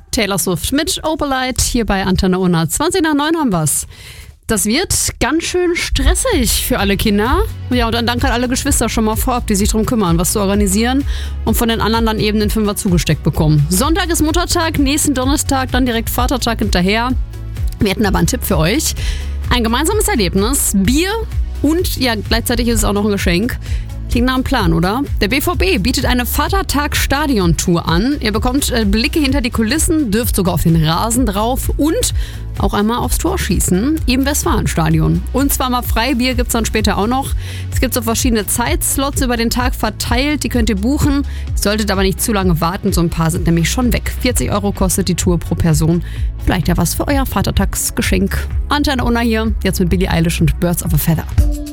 Taylor Swift mit Opalite hier bei Antenne Unna. 20 nach 9 haben wir's. Das wird ganz schön stressig für alle Kinder. Ja, und dann danke an alle Geschwister schon mal vorab, die sich darum kümmern, was zu organisieren und von den anderen dann eben den Fünfer zugesteckt bekommen. Sonntag ist Muttertag, nächsten Donnerstag dann direkt Vatertag hinterher. Wir hätten aber einen Tipp für euch. Ein gemeinsames Erlebnis, Bier und ja, gleichzeitig ist es auch noch ein Geschenk. Klingt nach einem Plan, oder? Der BVB bietet eine Vatertag-Stadion-Tour an. Ihr bekommt Blicke hinter die Kulissen, dürft sogar auf den Rasen drauf und auch einmal aufs Tor schießen im Westfalenstadion. Und zweimal Freibier gibt es dann später auch noch. Es gibt so verschiedene Zeitslots über den Tag verteilt, die könnt ihr buchen. Ihr solltet aber nicht zu lange warten, so ein paar sind nämlich schon weg. 40 € kostet die Tour pro Person. Vielleicht ja was für euer Vatertagsgeschenk. Antenne Unna hier, jetzt mit Billie Eilish und Birds of a Feather.